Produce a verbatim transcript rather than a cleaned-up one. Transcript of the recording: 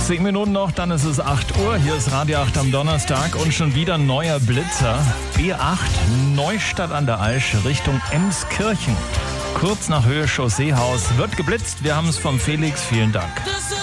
Zehn Minuten noch, dann ist es acht Uhr. Hier ist Radio acht am Donnerstag und schon wieder ein neuer Blitzer. B acht, Neustadt an der Aisch, Richtung Emskirchen. Kurz nach Höhe Chausseehaus wird geblitzt. Wir haben es vom Felix. Vielen Dank.